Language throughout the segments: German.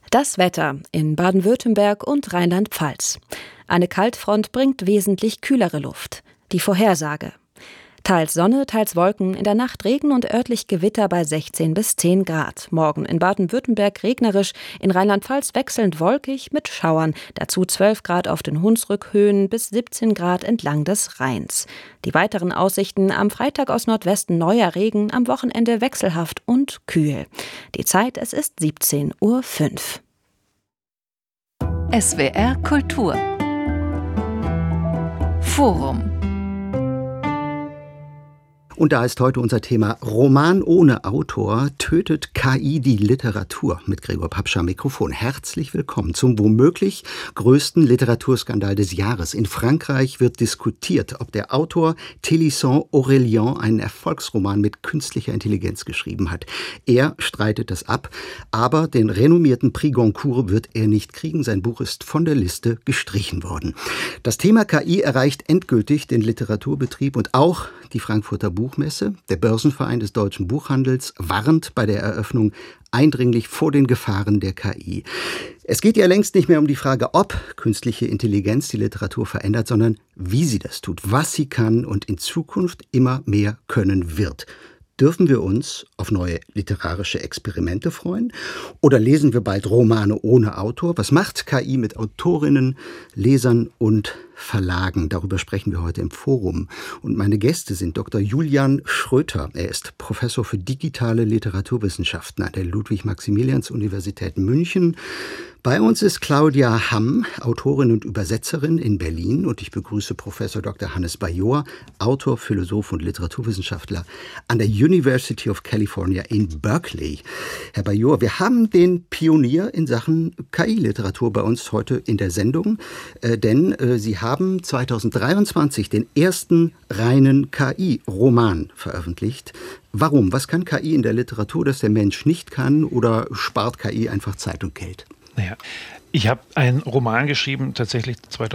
Das Wetter in Baden-Württemberg und Rheinland-Pfalz. Eine Kaltfront bringt wesentlich kühlere Luft. Die Vorhersage. Teils Sonne, teils Wolken, in der Nacht Regen und örtlich Gewitter bei 16 bis 10 Grad. Morgen in Baden-Württemberg regnerisch, in Rheinland-Pfalz wechselnd wolkig mit Schauern. Dazu 12 Grad auf den Hunsrückhöhen bis 17 Grad entlang des Rheins. Die weiteren Aussichten: am Freitag aus Nordwesten neuer Regen, am Wochenende wechselhaft und kühl. Die Zeit, es ist 17:05 Uhr. SWR Kultur Forum. Und da ist heute unser Thema: Roman ohne Autor, tötet KI die Literatur? Mit Gregor Papscher am Mikrofon. Herzlich willkommen zum womöglich größten Literaturskandal des Jahres. In Frankreich wird diskutiert, ob der Autor Thélisson Aurélien einen Erfolgsroman mit künstlicher Intelligenz geschrieben hat. Er streitet das ab, aber den renommierten Prix Goncourt wird er nicht kriegen. Sein Buch ist von der Liste gestrichen worden. Das Thema KI erreicht endgültig den Literaturbetrieb und auch die Frankfurter Buchmesse. Der Börsenverein des deutschen Buchhandels warnt bei der Eröffnung eindringlich vor den Gefahren der KI. Es geht ja längst nicht mehr um die Frage, ob künstliche Intelligenz die Literatur verändert, sondern wie sie das tut, was sie kann und in Zukunft immer mehr können wird. Dürfen wir uns auf neue literarische Experimente freuen? Oder lesen wir bald Romane ohne Autor? Was macht KI mit Autorinnen, Lesern und Verlagen? Darüber sprechen wir heute im Forum. Und meine Gäste sind Dr. Julian Schröter. Er ist Professor für digitale Literaturwissenschaften an der Ludwig-Maximilians-Universität München. Bei uns ist Claudia Hamm, Autorin und Übersetzerin in Berlin. Und ich begrüße Professor Dr. Hannes Bajor, Autor, Philosoph und Literaturwissenschaftler an der University of California in Berkeley. Herr Bajor, wir haben den Pionier in Sachen KI-Literatur bei uns heute in der Sendung, denn Sie haben 2023 den ersten reinen KI-Roman veröffentlicht. Warum? Was kann KI in der Literatur, das der Mensch nicht kann, oder spart KI einfach Zeit und Geld? Naja, ich habe einen Roman geschrieben, tatsächlich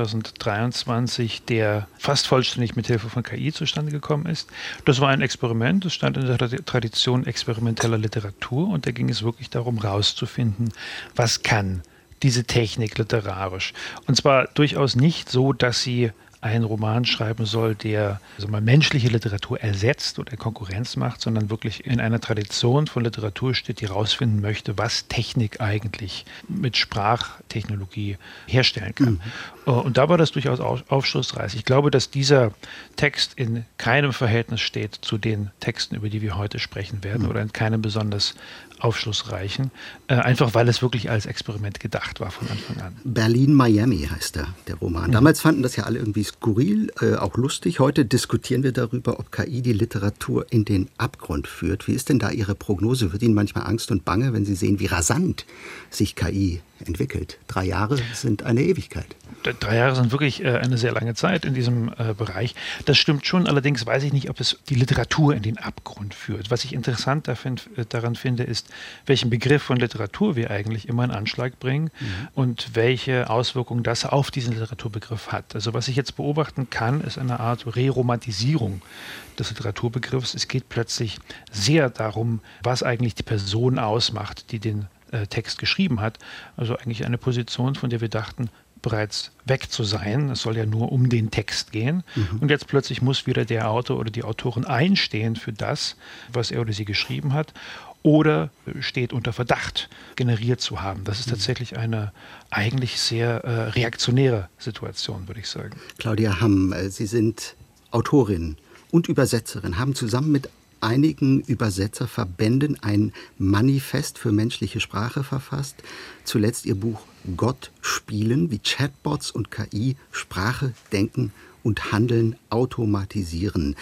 2023, der fast vollständig mit Hilfe von KI zustande gekommen ist. Das war ein Experiment, das stand in der Tradition experimenteller Literatur, und da ging es wirklich darum, rauszufinden, was kann diese Technik literarisch. Und zwar durchaus nicht so, dass sie einen Roman schreiben soll, der menschliche Literatur ersetzt oder Konkurrenz macht, sondern wirklich in einer Tradition von Literatur steht, die herausfinden möchte, was Technik eigentlich mit Sprachtechnologie herstellen kann. Und da war das durchaus aufschlussreich. Ich glaube, dass dieser Text in keinem Verhältnis steht zu den Texten, über die wir heute sprechen werden, oder in keinem besonders aufschlussreichen, einfach weil es wirklich als Experiment gedacht war von Anfang an. Berlin-Miami heißt der Roman. Damals fanden das ja alle irgendwie skurril, auch lustig. Heute diskutieren wir darüber, ob KI die Literatur in den Abgrund führt. Wie ist denn da Ihre Prognose? Wird Ihnen manchmal Angst und Bange, wenn Sie sehen, wie rasant sich KI entwickelt? 3 Jahre sind eine Ewigkeit. 3 Jahre sind wirklich eine sehr lange Zeit in diesem Bereich. Das stimmt schon, allerdings weiß ich nicht, ob es die Literatur in den Abgrund führt. Was ich interessant daran finde, ist, welchen Begriff von Literatur wir eigentlich immer in Anschlag bringen und welche Auswirkungen das auf diesen Literaturbegriff hat. Also was ich jetzt beobachten kann, ist eine Art Reromantisierung des Literaturbegriffs. Es geht plötzlich sehr darum, was eigentlich die Person ausmacht, die den Text geschrieben hat. Also eigentlich eine Position, von der wir dachten, bereits weg zu sein. Es soll ja nur um den Text gehen. Und jetzt plötzlich muss wieder der Autor oder die Autorin einstehen für das, was er oder sie geschrieben hat, oder steht unter Verdacht, generiert zu haben. Das ist tatsächlich eine eigentlich sehr reaktionäre Situation, würde ich sagen. Claudia Hamm, Sie sind Autorin und Übersetzerin, haben zusammen mit einigen Übersetzerverbänden ein Manifest für menschliche Sprache verfasst. Zuletzt Ihr Buch Gott spielen, wie Chatbots und KI Sprache, Denken und Handeln automatisieren.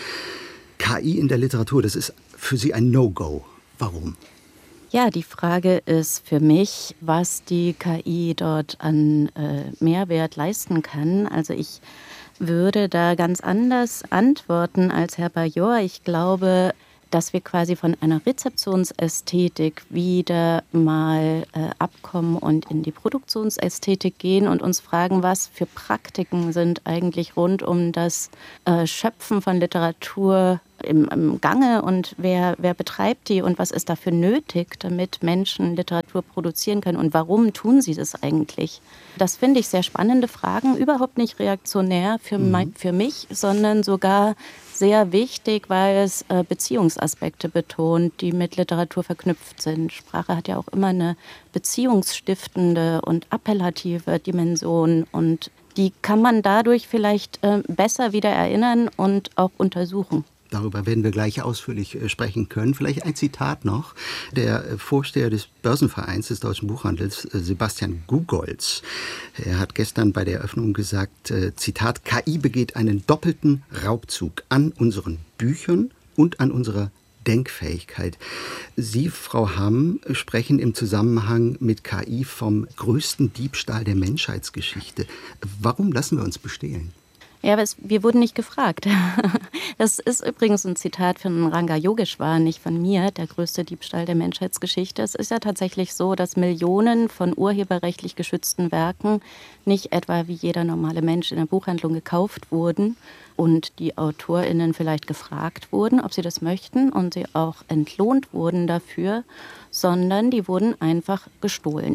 KI in der Literatur, das ist für Sie ein No-Go. Warum? Ja, die Frage ist für mich, was die KI dort an Mehrwert leisten kann. Also ich würde da ganz anders antworten als Herr Bajor. Ich glaube, dass wir quasi von einer Rezeptionsästhetik wieder mal abkommen und in die Produktionsästhetik gehen und uns fragen, was für Praktiken sind eigentlich rund um das Schöpfen von Literatur im Gange und wer betreibt die und was ist dafür nötig, damit Menschen Literatur produzieren können und warum tun sie das eigentlich? Das finde ich sehr spannende Fragen, überhaupt nicht reaktionär für mich, sondern sogar sehr wichtig, weil es Beziehungsaspekte betont, die mit Literatur verknüpft sind. Sprache hat ja auch immer eine beziehungsstiftende und appellative Dimension und die kann man dadurch vielleicht besser wieder erinnern und auch untersuchen. Darüber werden wir gleich ausführlich sprechen können. Vielleicht ein Zitat noch. Der Vorsteher des Börsenvereins des Deutschen Buchhandels, Sebastian Gugolz, er hat gestern bei der Eröffnung gesagt, Zitat, KI begeht einen doppelten Raubzug an unseren Büchern und an unserer Denkfähigkeit. Sie, Frau Hamm, sprechen im Zusammenhang mit KI vom größten Diebstahl der Menschheitsgeschichte. Warum lassen wir uns bestehlen? Ja, aber wir wurden nicht gefragt. Das ist übrigens ein Zitat von Ranga Yogeshwar, nicht von mir, der größte Diebstahl der Menschheitsgeschichte. Es ist ja tatsächlich so, dass Millionen von urheberrechtlich geschützten Werken nicht etwa wie jeder normale Mensch in der Buchhandlung gekauft wurden und die AutorInnen vielleicht gefragt wurden, ob sie das möchten und sie auch entlohnt wurden dafür, sondern die wurden einfach gestohlen.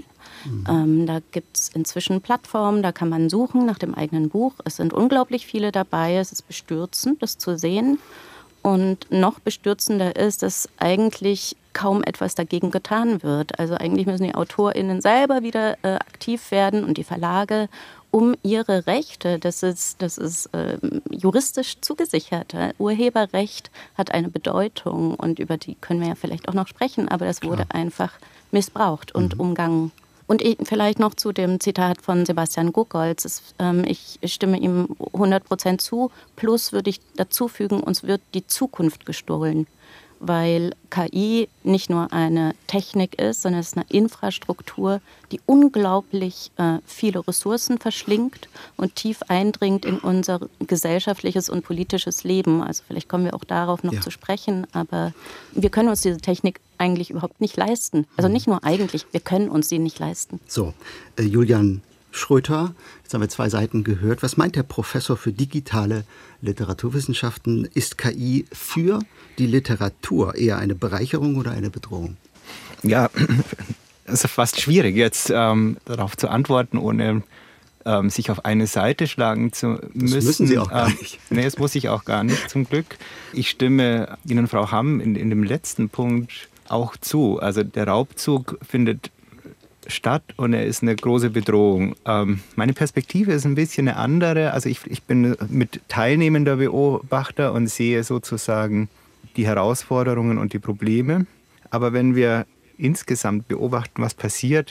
Da gibt es inzwischen Plattformen, da kann man suchen nach dem eigenen Buch. Es sind unglaublich viele dabei, es ist bestürzend, das zu sehen. Und noch bestürzender ist, dass eigentlich kaum etwas dagegen getan wird. Also eigentlich müssen die AutorInnen selber wieder aktiv werden und die Verlage, um ihre Rechte, das ist juristisch zugesichert. Urheberrecht hat eine Bedeutung und über die können wir ja vielleicht auch noch sprechen, aber das wurde einfach missbraucht und umgangen. Und vielleicht noch zu dem Zitat von Sebastian Gugolz. Ich stimme ihm 100% zu. Plus würde ich dazu fügen, uns wird die Zukunft gestohlen. Weil KI nicht nur eine Technik ist, sondern es ist eine Infrastruktur, die unglaublich viele Ressourcen verschlingt und tief eindringt in unser gesellschaftliches und politisches Leben. Also vielleicht kommen wir auch darauf noch zu sprechen, aber wir können uns diese Technik eigentlich überhaupt nicht leisten. Also nicht nur eigentlich, wir können uns sie nicht leisten. So, Julian Schröter, jetzt haben wir 2 Seiten gehört. Was meint der Professor für digitale Literaturwissenschaften? Ist KI für die Literatur eher eine Bereicherung oder eine Bedrohung? Ja, es ist fast schwierig, jetzt darauf zu antworten, ohne sich auf eine Seite schlagen zu müssen. Das müssen Sie auch gar nicht. Nee, das muss ich auch gar nicht, zum Glück. Ich stimme Ihnen, Frau Hamm, in dem letzten Punkt auch zu. Also der Raubzug findet statt und er ist eine große Bedrohung. Meine Perspektive ist ein bisschen eine andere. Also ich bin mit teilnehmender Beobachter und sehe sozusagen die Herausforderungen und die Probleme. Aber wenn wir insgesamt beobachten, was passiert,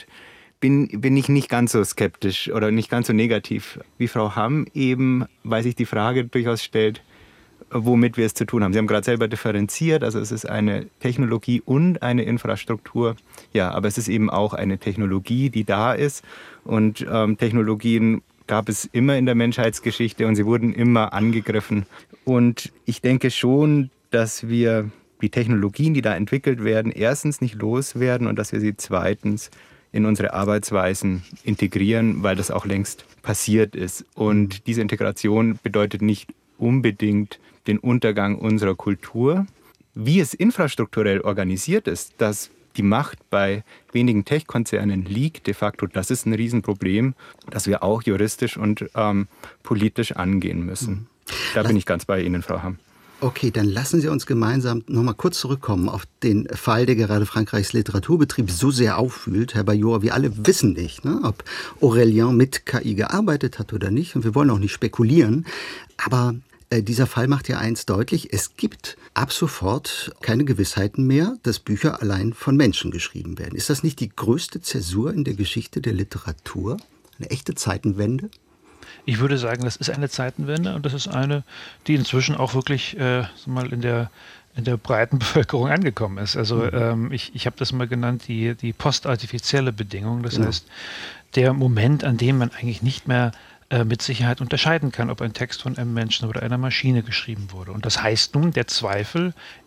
bin ich nicht ganz so skeptisch oder nicht ganz so negativ wie Frau Hamm eben, weil sich die Frage durchaus stellt, womit wir es zu tun haben. Sie haben gerade selber differenziert, also es ist eine Technologie und eine Infrastruktur. Ja, aber es ist eben auch eine Technologie, die da ist. Und Technologien gab es immer in der Menschheitsgeschichte und sie wurden immer angegriffen. Und ich denke schon, dass wir die Technologien, die da entwickelt werden, erstens nicht loswerden und dass wir sie zweitens in unsere Arbeitsweisen integrieren, weil das auch längst passiert ist. Und diese Integration bedeutet nicht unbedingt den Untergang unserer Kultur. Wie es infrastrukturell organisiert ist, dass die Macht bei wenigen Tech-Konzernen liegt, de facto, das ist ein Riesenproblem, das wir auch juristisch und politisch angehen müssen. Da bin ich ganz bei Ihnen, Frau Hamm. Okay, dann lassen Sie uns gemeinsam noch mal kurz zurückkommen auf den Fall, der gerade Frankreichs Literaturbetrieb so sehr aufwühlt. Herr Bajor, wir alle wissen nicht, ob Aurélien mit KI gearbeitet hat oder nicht. Und wir wollen auch nicht spekulieren. Aber dieser Fall macht ja eins deutlich, es gibt ab sofort keine Gewissheiten mehr, dass Bücher allein von Menschen geschrieben werden. Ist das nicht die größte Zäsur in der Geschichte der Literatur? Eine echte Zeitenwende? Ich würde sagen, das ist eine Zeitenwende und das ist eine, die inzwischen auch wirklich mal in der breiten Bevölkerung angekommen ist. Also ich habe das mal genannt, die postartifizielle Bedingung. Das heißt, der Moment, an dem man eigentlich nicht mehr mit Sicherheit unterscheiden kann, ob ein Text von einem Menschen oder einer Maschine geschrieben wurde. Und das heißt nun, der Zweifel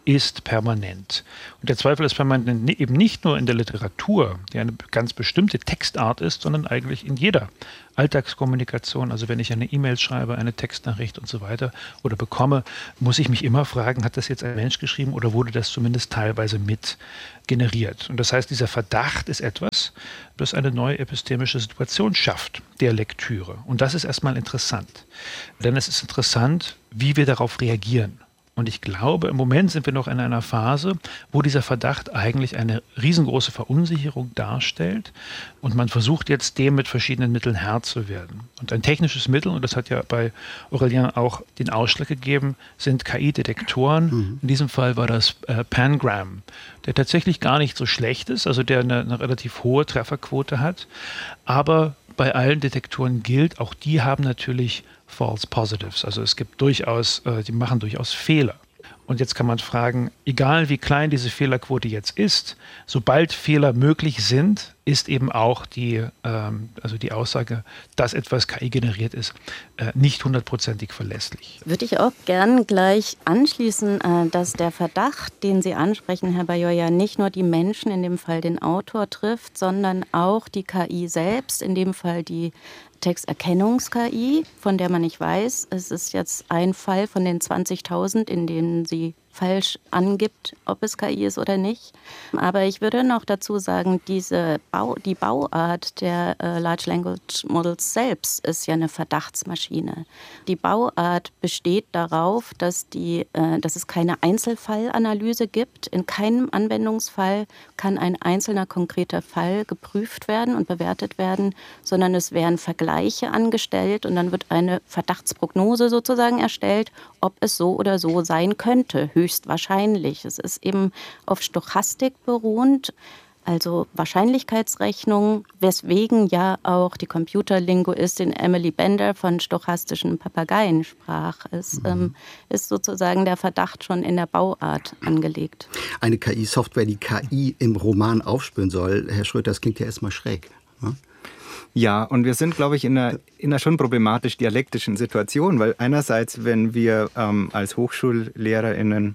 ist permanent. Und der Zweifel ist permanent eben nicht nur in der Literatur, die eine ganz bestimmte Textart ist, sondern eigentlich in jeder Alltagskommunikation. Also wenn ich eine E-Mail schreibe, eine Textnachricht und so weiter oder bekomme, muss ich mich immer fragen, hat das jetzt ein Mensch geschrieben oder wurde das zumindest teilweise mit generiert? Und das heißt, dieser Verdacht ist etwas, das eine neue epistemische Situation schafft, der Lektüre. Und das ist erstmal interessant. Denn es ist interessant, wie wir darauf reagieren. Und ich glaube, im Moment sind wir noch in einer Phase, wo dieser Verdacht eigentlich eine riesengroße Verunsicherung darstellt. Und man versucht jetzt, dem mit verschiedenen Mitteln Herr zu werden. Und ein technisches Mittel, und das hat ja bei Aurélien auch den Ausschlag gegeben, sind KI-Detektoren. In diesem Fall war das Pangram, der tatsächlich gar nicht so schlecht ist, also der eine relativ hohe Trefferquote hat. Aber bei allen Detektoren gilt, auch die haben natürlich False Positives. Also es gibt durchaus, die machen durchaus Fehler. Und jetzt kann man fragen, egal wie klein diese Fehlerquote jetzt ist, sobald Fehler möglich sind, ist eben auch die Aussage, dass etwas KI generiert ist, nicht hundertprozentig verlässlich. Würde ich auch gern gleich anschließen, dass der Verdacht, den Sie ansprechen, Herr Bayor, ja nicht nur die Menschen, in dem Fall den Autor, trifft, sondern auch die KI selbst, in dem Fall die Texterkennungs-KI, von der man nicht weiß. Es ist jetzt ein Fall von den 20.000, in denen sie falsch angibt, ob es KI ist oder nicht. Aber ich würde noch dazu sagen, die Bauart der Large Language Models selbst ist ja eine Verdachtsmaschine. Die Bauart besteht darauf, dass es keine Einzelfallanalyse gibt. In keinem Anwendungsfall kann ein einzelner konkreter Fall geprüft werden und bewertet werden, sondern es werden Vergleiche angestellt und dann wird eine Verdachtsprognose sozusagen erstellt, ob es so oder so sein könnte, höchstwahrscheinlich. Es ist eben auf Stochastik beruhend, also Wahrscheinlichkeitsrechnung, weswegen ja auch die Computerlinguistin Emily Bender von stochastischen Papageien sprach. Es ist sozusagen der Verdacht schon in der Bauart angelegt. Eine KI-Software, die KI im Roman aufspüren soll, Herr Schröter, das klingt ja erstmal schräg. Ne? Ja, und wir sind, glaube ich, in einer schon problematisch dialektischen Situation, weil einerseits, wenn wir als HochschullehrerInnen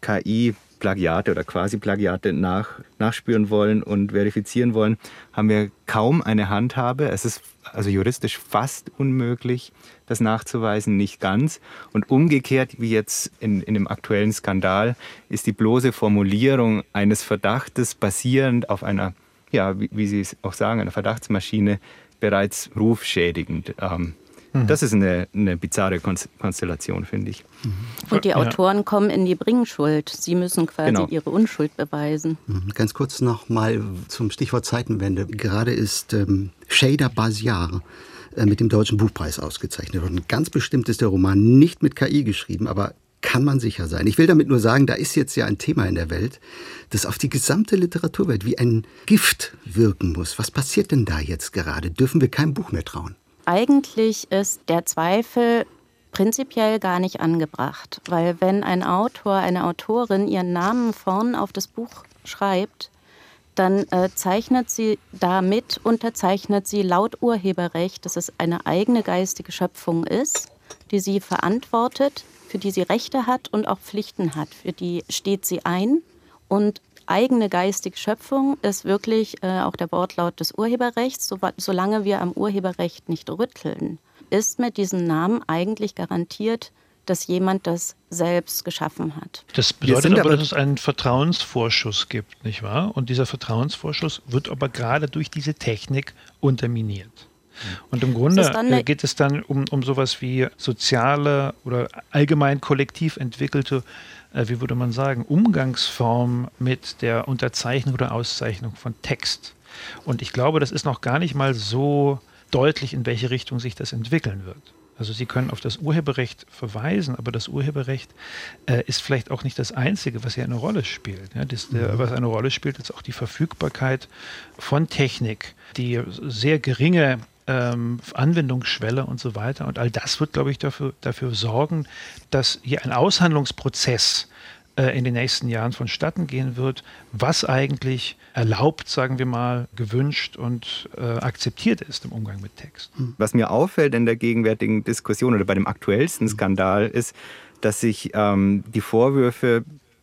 KI-Plagiate oder Quasi-Plagiate nachspüren wollen und verifizieren wollen, haben wir kaum eine Handhabe. Es ist also juristisch fast unmöglich, das nachzuweisen, nicht ganz. Und umgekehrt, wie jetzt in dem aktuellen Skandal, ist die bloße Formulierung eines Verdachtes basierend auf einer, ja, wie Sie es auch sagen, einer Verdachtsmaschine bereits rufschädigend. Das ist eine bizarre Konstellation, finde ich. Und die Autoren kommen in die Bringschuld. Sie müssen quasi ihre Unschuld beweisen. Ganz kurz noch mal zum Stichwort Zeitenwende. Gerade ist Sheyda Basiar mit dem Deutschen Buchpreis ausgezeichnet worden. Ganz bestimmt ist der Roman nicht mit KI geschrieben, aber kann man sicher sein. Ich will damit nur sagen, da ist jetzt ja ein Thema in der Welt, das auf die gesamte Literaturwelt wie ein Gift wirken muss. Was passiert denn da jetzt gerade? Dürfen wir keinem Buch mehr trauen? Eigentlich ist der Zweifel prinzipiell gar nicht angebracht, weil wenn ein Autor, eine Autorin ihren Namen vorn auf das Buch schreibt, dann unterzeichnet sie laut Urheberrecht, dass es eine eigene geistige Schöpfung ist, die sie verantwortet, für die sie Rechte hat und auch Pflichten hat. Für die steht sie ein. Und eigene geistige Schöpfung ist wirklich auch der Wortlaut des Urheberrechts. Solange wir am Urheberrecht nicht rütteln, ist mit diesem Namen eigentlich garantiert, dass jemand das selbst geschaffen hat. Das bedeutet aber, dass es einen Vertrauensvorschuss gibt, nicht wahr? Und dieser Vertrauensvorschuss wird aber gerade durch diese Technik unterminiert. Und im Grunde geht es dann um sowas wie soziale oder allgemein kollektiv entwickelte, wie würde man sagen, Umgangsform mit der Unterzeichnung oder Auszeichnung von Text. Und ich glaube, das ist noch gar nicht mal so deutlich, in welche Richtung sich das entwickeln wird. Also Sie können auf das Urheberrecht verweisen, aber das Urheberrecht ist vielleicht auch nicht das Einzige, was hier eine Rolle spielt. Ja, was eine Rolle spielt, ist auch die Verfügbarkeit von Technik, die sehr geringe Anwendungsschwelle und so weiter. Und all das wird, glaube ich, dafür sorgen, dass hier ein Aushandlungsprozess in den nächsten Jahren vonstatten gehen wird, was eigentlich erlaubt, sagen wir mal, gewünscht und akzeptiert ist im Umgang mit Text. Was mir auffällt in der gegenwärtigen Diskussion oder bei dem aktuellsten Skandal ist, dass sich die Vorwürfe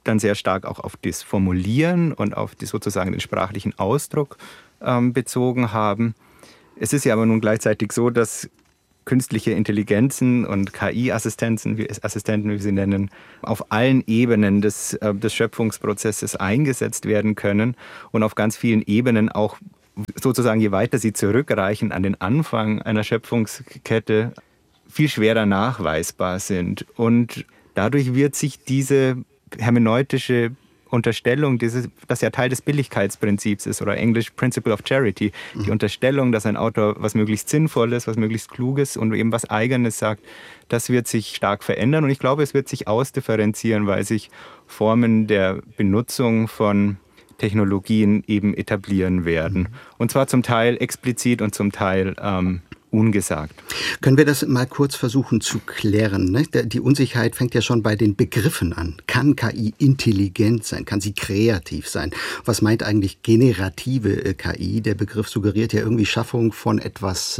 dann sehr stark auch auf das Formulieren und auf sozusagen den sprachlichen Ausdruck bezogen haben. Es ist ja aber nun gleichzeitig so, dass künstliche Intelligenzen und KI-Assistenten, wie wir sie nennen, auf allen Ebenen des Schöpfungsprozesses eingesetzt werden können und auf ganz vielen Ebenen auch sozusagen, je weiter sie zurückreichen an den Anfang einer Schöpfungskette, viel schwerer nachweisbar sind. Und dadurch wird sich diese hermeneutische Unterstellung, das ja Teil des Billigkeitsprinzips ist, oder Englisch Principle of Charity, die Unterstellung, dass ein Autor was möglichst Sinnvolles, was möglichst Kluges und eben was Eigenes sagt, das wird sich stark verändern. Und ich glaube, es wird sich ausdifferenzieren, weil sich Formen der Benutzung von Technologien eben etablieren werden. Und zwar zum Teil explizit und zum Teil ungesagt. Können wir das mal kurz versuchen zu klären? Ne? Die Unsicherheit fängt ja schon bei den Begriffen an. Kann KI intelligent sein? Kann sie kreativ sein? Was meint eigentlich generative KI? Der Begriff suggeriert ja irgendwie Schaffung von etwas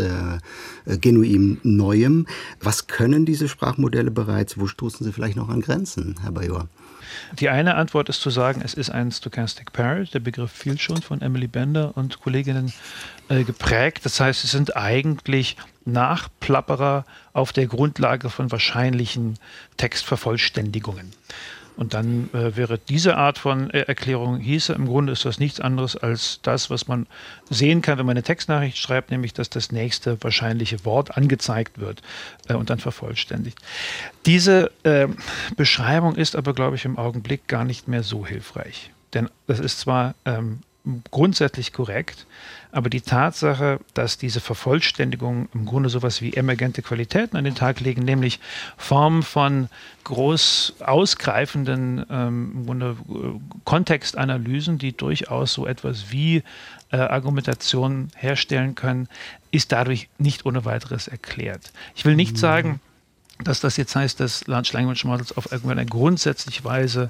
genuin Neuem. Was können diese Sprachmodelle bereits? Wo stoßen sie vielleicht noch an Grenzen, Herr Bajor? Die eine Antwort ist zu sagen, es ist ein Stochastic Parrot. Der Begriff fiel schon von Emily Bender und Kolleginnen geprägt. Das heißt, es sind eigentlich Nachplapperer auf der Grundlage von wahrscheinlichen Textvervollständigungen. Und dann wäre diese Art von Erklärung, hieße, im Grunde ist das nichts anderes als das, was man sehen kann, wenn man eine Textnachricht schreibt, nämlich, dass das nächste wahrscheinliche Wort angezeigt wird und dann vervollständigt. Diese Beschreibung ist aber, glaube ich, im Augenblick gar nicht mehr so hilfreich. Denn das ist zwar grundsätzlich korrekt, aber die Tatsache, dass diese Vervollständigungen im Grunde sowas wie emergente Qualitäten an den Tag legen, nämlich Formen von groß ausgreifenden im Grunde Kontextanalysen, die durchaus so etwas wie Argumentation herstellen können, ist dadurch nicht ohne weiteres erklärt. Ich will nicht sagen, dass das jetzt heißt, dass Large Language Models auf irgendeine grundsätzliche Weise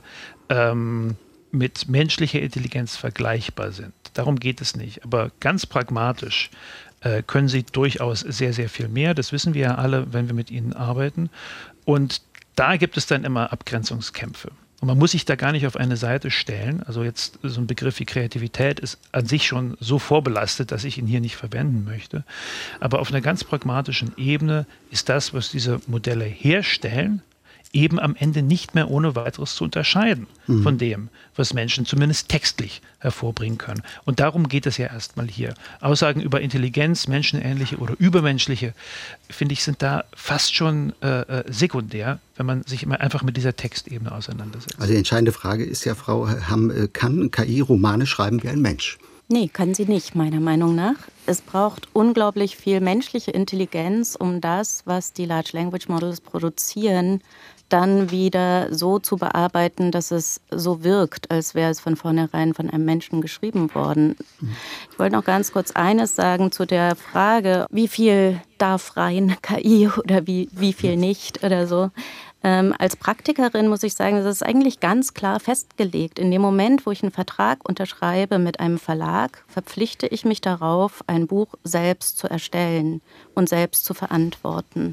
mit menschlicher Intelligenz vergleichbar sind. Darum geht es nicht. Aber ganz pragmatisch können sie durchaus sehr, sehr viel mehr. Das wissen wir ja alle, wenn wir mit ihnen arbeiten. Und da gibt es dann immer Abgrenzungskämpfe. Und man muss sich da gar nicht auf eine Seite stellen. Also jetzt so ein Begriff wie Kreativität ist an sich schon so vorbelastet, dass ich ihn hier nicht verwenden möchte. Aber auf einer ganz pragmatischen Ebene ist das, was diese Modelle herstellen, eben am Ende nicht mehr ohne weiteres zu unterscheiden von dem, was Menschen zumindest textlich hervorbringen können. Und darum geht es ja erstmal hier. Aussagen über Intelligenz, menschenähnliche oder übermenschliche, finde ich, sind da fast schon sekundär, wenn man sich immer einfach mit dieser Textebene auseinandersetzt. Also die entscheidende Frage ist ja, Frau Hamm, kann KI Romane schreiben wie ein Mensch? Nee, kann sie nicht, meiner Meinung nach. Es braucht unglaublich viel menschliche Intelligenz, um das, was die Large Language Models produzieren, dann wieder so zu bearbeiten, dass es so wirkt, als wäre es von vornherein von einem Menschen geschrieben worden. Ich wollte noch ganz kurz eines sagen zu der Frage, wie viel darf rein KI oder wie viel nicht oder so. Als Praktikerin muss ich sagen, das ist eigentlich ganz klar festgelegt. In dem Moment, wo ich einen Vertrag unterschreibe mit einem Verlag, verpflichte ich mich darauf, ein Buch selbst zu erstellen und selbst zu verantworten.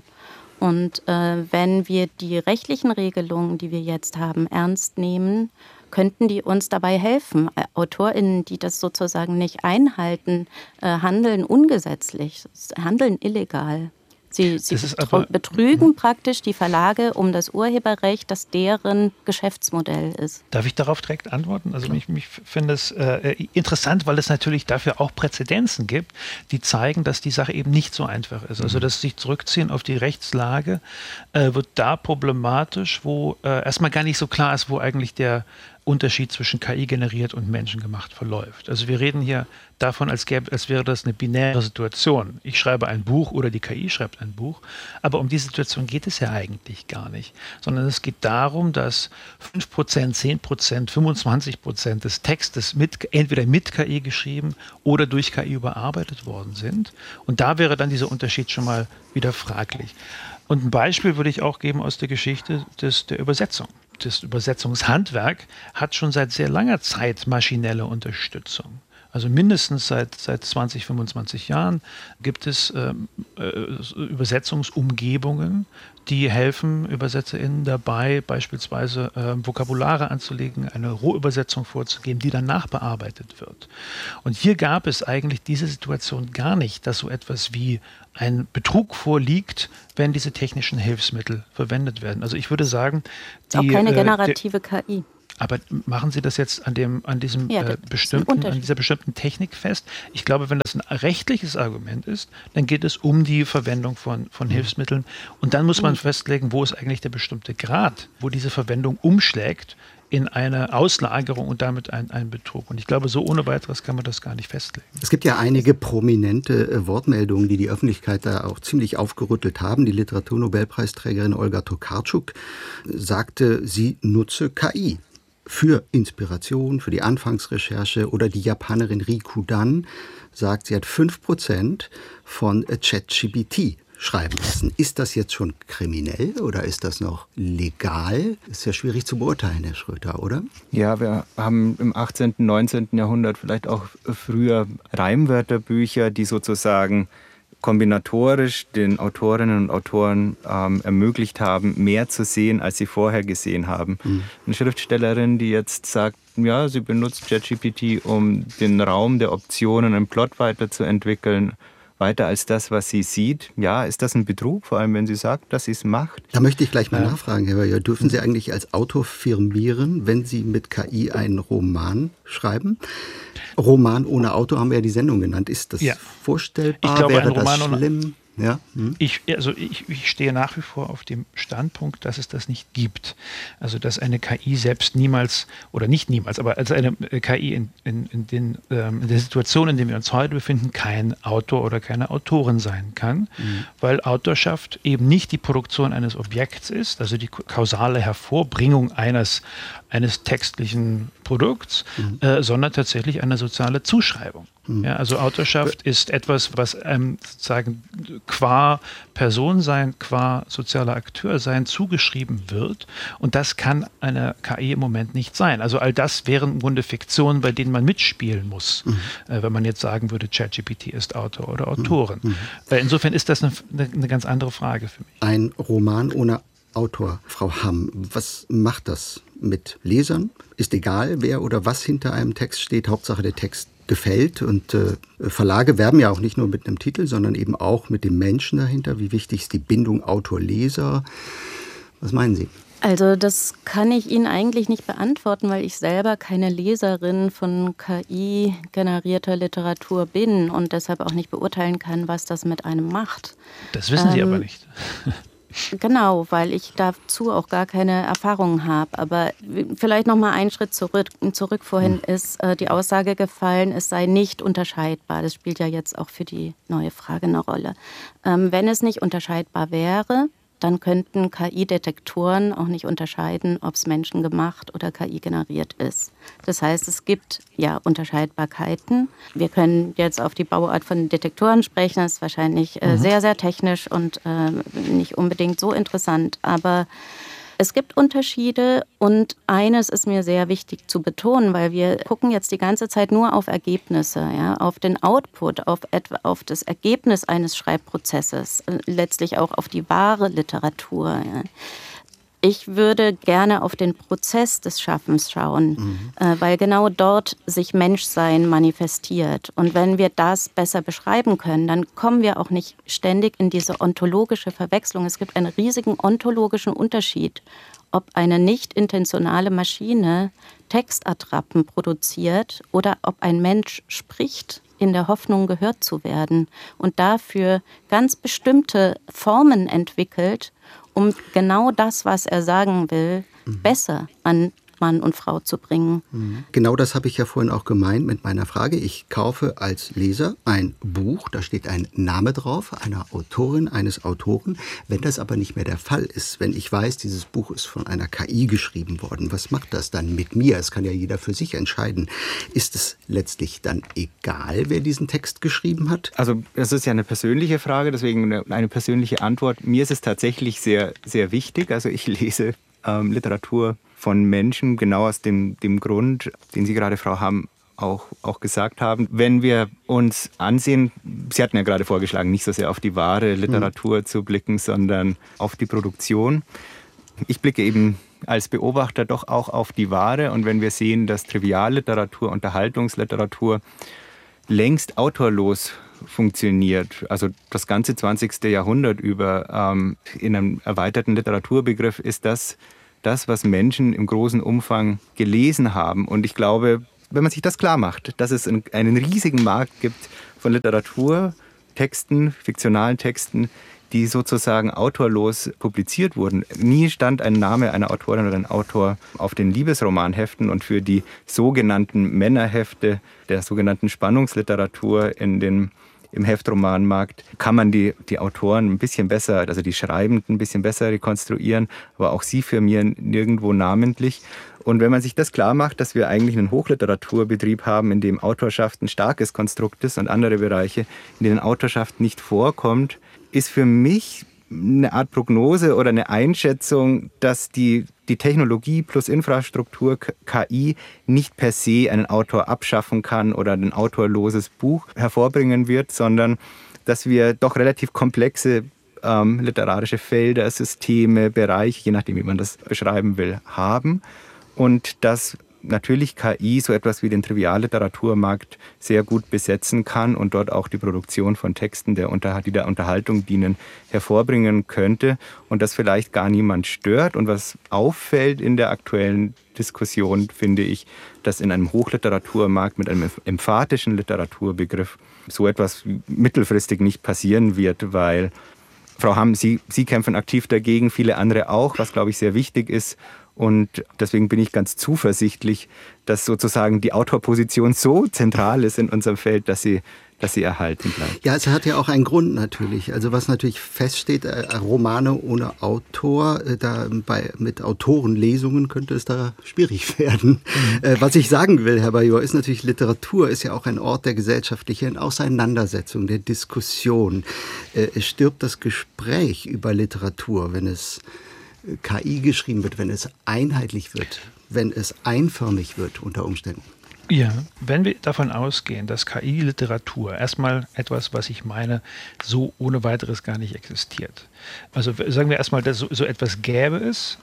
Und wenn wir die rechtlichen Regelungen, die wir jetzt haben, ernst nehmen, könnten die uns dabei helfen. AutorInnen, die das sozusagen nicht einhalten, handeln ungesetzlich, handeln illegal. Sie betrügen praktisch die Verlage um das Urheberrecht, das deren Geschäftsmodell ist. Darf ich darauf direkt antworten? Also ich finde es interessant, weil es natürlich dafür auch Präzedenzen gibt, die zeigen, dass die Sache eben nicht so einfach ist. Also das sich zurückziehen auf die Rechtslage wird da problematisch, wo erstmal gar nicht so klar ist, wo eigentlich der Unterschied zwischen KI generiert und menschengemacht verläuft. Also wir reden hier davon, als wäre das eine binäre Situation. Ich schreibe ein Buch oder die KI schreibt ein Buch, aber um diese Situation geht es ja eigentlich gar nicht, sondern es geht darum, dass 5%, 10%, 25% des Textes entweder mit KI geschrieben oder durch KI überarbeitet worden sind. Und da wäre dann dieser Unterschied schon mal wieder fraglich. Und ein Beispiel würde ich auch geben aus der Geschichte der Übersetzung. Das Übersetzungshandwerk hat schon seit sehr langer Zeit maschinelle Unterstützung. Also mindestens seit 20, 25 Jahren gibt es Übersetzungsumgebungen, die helfen ÜbersetzerInnen dabei, beispielsweise Vokabulare anzulegen, eine Rohübersetzung vorzugeben, die dann nachbearbeitet wird. Und hier gab es eigentlich diese Situation gar nicht, dass so etwas wie ein Betrug vorliegt, wenn diese technischen Hilfsmittel verwendet werden. Also ich würde sagen, auch keine generative KI. Aber machen Sie das jetzt an dieser bestimmten Technik fest? Ich glaube, wenn das ein rechtliches Argument ist, dann geht es um die Verwendung von Hilfsmitteln. Und dann muss man festlegen, wo ist eigentlich der bestimmte Grad, wo diese Verwendung umschlägt in eine Auslagerung und damit ein Betrug. Und ich glaube, so ohne weiteres kann man das gar nicht festlegen. Es gibt ja einige prominente Wortmeldungen, die Öffentlichkeit da auch ziemlich aufgerüttelt haben. Die Literaturnobelpreisträgerin Olga Tokarczuk sagte, sie nutze KI für Inspiration, für die Anfangsrecherche, oder die Japanerin Riku Dan sagt, sie hat 5% von ChatGPT schreiben lassen. Ist das jetzt schon kriminell oder ist das noch legal? Ist ja schwierig zu beurteilen, Herr Schröter, oder? Ja, wir haben im 18., 19. Jahrhundert vielleicht auch früher Reimwörterbücher, die sozusagen kombinatorisch den Autorinnen und Autoren ermöglicht haben, mehr zu sehen, als sie vorher gesehen haben. Eine Schriftstellerin, die jetzt sagt, ja, sie benutzt ChatGPT, um den Raum der Optionen im Plot weiterzuentwickeln, weiter als das, was sie sieht. Ja, ist das ein Betrug, vor allem wenn sie sagt, dass sie es macht? Da möchte ich gleich mal nachfragen, Herr Wöhr. Dürfen Sie eigentlich als Autor firmieren, wenn Sie mit KI einen Roman schreiben? Roman ohne Autor haben wir ja die Sendung genannt. Ist das vorstellbar? Ich glaube, wäre ein Roman das schlimm? Ja. Ich stehe nach wie vor auf dem Standpunkt, dass es das nicht gibt. Also dass eine KI selbst niemals, oder nicht niemals, aber als eine KI in der Situation, in der wir uns heute befinden, kein Autor oder keine Autorin sein kann, weil Autorschaft eben nicht die Produktion eines Objekts ist, also die kausale Hervorbringung eines textlichen Produkts, sondern tatsächlich eine soziale Zuschreibung. Ja, also Autorschaft ist etwas, was sozusagen qua Personensein, qua sozialer Akteur sein zugeschrieben wird. Und das kann eine KI im Moment nicht sein. Also all das wären im Grunde Fiktionen, bei denen man mitspielen muss, wenn man jetzt sagen würde, ChatGPT ist Autor oder Autorin. Insofern ist das eine ganz andere Frage für mich. Ein Roman ohne Autor, Frau Hamm, was macht das mit Lesern? Ist egal, wer oder was hinter einem Text steht, Hauptsache der Text gefällt. Und Verlage werben ja auch nicht nur mit einem Titel, sondern eben auch mit dem Menschen dahinter. Wie wichtig ist die Bindung Autor-Leser? Was meinen Sie? Also das kann ich Ihnen eigentlich nicht beantworten, weil ich selber keine Leserin von KI-generierter Literatur bin und deshalb auch nicht beurteilen kann, was das mit einem macht. Das wissen Sie aber nicht. Genau, weil ich dazu auch gar keine Erfahrungen habe. Aber vielleicht noch mal einen Schritt zurück. Vorhin ist die Aussage gefallen, es sei nicht unterscheidbar. Das spielt ja jetzt auch für die neue Frage eine Rolle. Wenn es nicht unterscheidbar wäre, dann könnten KI-Detektoren auch nicht unterscheiden, ob es menschengemacht oder KI-generiert ist. Das heißt, es gibt ja Unterscheidbarkeiten. Wir können jetzt auf die Bauart von Detektoren sprechen. Das ist wahrscheinlich sehr, sehr technisch und nicht unbedingt so interessant. Aber es gibt Unterschiede und eines ist mir sehr wichtig zu betonen, weil wir gucken jetzt die ganze Zeit nur auf Ergebnisse, ja, auf den Output, auf das Ergebnis eines Schreibprozesses, letztlich auch auf die wahre Literatur. Ja. Ich würde gerne auf den Prozess des Schaffens schauen, weil genau dort sich Menschsein manifestiert. Und wenn wir das besser beschreiben können, dann kommen wir auch nicht ständig in diese ontologische Verwechslung. Es gibt einen riesigen ontologischen Unterschied, ob eine nicht intentionale Maschine Textattrappen produziert oder ob ein Mensch spricht in der Hoffnung, gehört zu werden und dafür ganz bestimmte Formen entwickelt, um genau das, was er sagen will, besser an Mann und Frau zu bringen. Genau das habe ich ja vorhin auch gemeint mit meiner Frage. Ich kaufe als Leser ein Buch, da steht ein Name drauf, einer Autorin, eines Autoren. Wenn das aber nicht mehr der Fall ist, wenn ich weiß, dieses Buch ist von einer KI geschrieben worden, was macht das dann mit mir? Das kann ja jeder für sich entscheiden. Ist es letztlich dann egal, wer diesen Text geschrieben hat? Also das ist ja eine persönliche Frage, deswegen eine persönliche Antwort. Mir ist es tatsächlich sehr, sehr wichtig. Also ich lese Literatur von Menschen, genau aus dem Grund, den Sie gerade, Frau Hamm, auch gesagt haben. Wenn wir uns ansehen, Sie hatten ja gerade vorgeschlagen, nicht so sehr auf die wahre Literatur zu blicken, sondern auf die Produktion. Ich blicke eben als Beobachter doch auch auf die wahre. Und wenn wir sehen, dass Trivialliteratur, Unterhaltungsliteratur längst autorlos funktioniert, also das ganze 20. Jahrhundert über in einem erweiterten Literaturbegriff, ist das, was Menschen im großen Umfang gelesen haben. Und ich glaube, wenn man sich das klar macht, dass es einen riesigen Markt gibt von Literaturtexten, fiktionalen Texten, die sozusagen autorlos publiziert wurden. Nie stand ein Name einer Autorin oder ein Autor auf den Liebesromanheften, und für die sogenannten Männerhefte der sogenannten Spannungsliteratur im Heftromanmarkt kann man die Autoren ein bisschen besser, also die Schreibenden ein bisschen besser rekonstruieren, aber auch sie firmieren nirgendwo namentlich. Und wenn man sich das klar macht, dass wir eigentlich einen Hochliteraturbetrieb haben, in dem Autorschaft ein starkes Konstrukt ist und andere Bereiche, in denen Autorschaft nicht vorkommt, ist für mich eine Art Prognose oder eine Einschätzung, dass die Technologie plus Infrastruktur, KI, nicht per se einen Autor abschaffen kann oder ein autorloses Buch hervorbringen wird, sondern dass wir doch relativ komplexe literarische Felder, Systeme, Bereiche, je nachdem, wie man das beschreiben will, haben. Und dass natürlich KI so etwas wie den Trivialliteraturmarkt sehr gut besetzen kann und dort auch die Produktion von Texten, die der Unterhaltung dienen, hervorbringen könnte und das vielleicht gar niemand stört. Und was auffällt in der aktuellen Diskussion, finde ich, dass in einem Hochliteraturmarkt mit einem emphatischen Literaturbegriff so etwas mittelfristig nicht passieren wird, weil, Frau Hamm, Sie kämpfen aktiv dagegen, viele andere auch, was, glaube ich, sehr wichtig ist. Und deswegen bin ich ganz zuversichtlich, dass sozusagen die Autorposition so zentral ist in unserem Feld, dass sie erhalten bleibt. Ja, es hat ja auch einen Grund natürlich. Also was natürlich feststeht, Romane ohne Autor, mit Autorenlesungen könnte es da schwierig werden. Was ich sagen will, Herr Bajor, ist natürlich, Literatur ist ja auch ein Ort der gesellschaftlichen Auseinandersetzung, der Diskussion. Es stirbt das Gespräch über Literatur, wenn es KI geschrieben wird, wenn es einheitlich wird, wenn es einförmig wird unter Umständen. Ja, wenn wir davon ausgehen, dass KI-Literatur erstmal etwas, was ich meine, so ohne weiteres gar nicht existiert. Also sagen wir erstmal, dass so etwas gäbe es.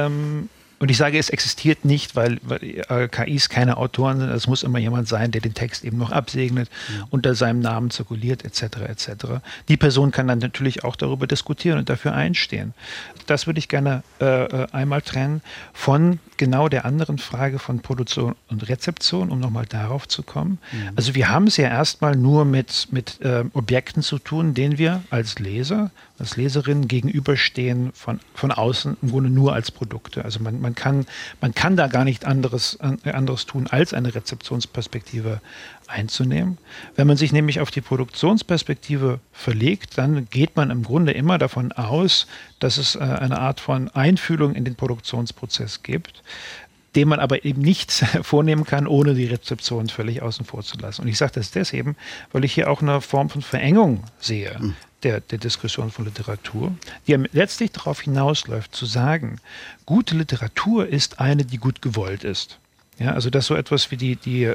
Und ich sage, es existiert nicht, weil KIs keine Autoren sind. Es muss immer jemand sein, der den Text eben noch absegnet, unter seinem Namen zirkuliert, etc. etc. Die Person kann dann natürlich auch darüber diskutieren und dafür einstehen. Das würde ich gerne einmal trennen von genau der anderen Frage von Produktion und Rezeption, um nochmal darauf zu kommen. Also wir haben es ja erstmal nur mit Objekten zu tun, denen wir als Leser, als Leserin gegenüberstehen von außen im Grunde nur als Produkte. Also man kann da gar nicht anderes tun, als eine Rezeptionsperspektive einzunehmen. Wenn man sich nämlich auf die Produktionsperspektive verlegt, dann geht man im Grunde immer davon aus, dass es eine Art von Einfühlung in den Produktionsprozess gibt, den man aber eben nicht vornehmen kann, ohne die Rezeption völlig außen vor zu lassen. Und ich sage das deswegen, weil ich hier auch eine Form von Verengung sehe der Diskussion von Literatur, die letztlich darauf hinausläuft, zu sagen, gute Literatur ist eine, die gut gewollt ist. Ja, also dass so etwas wie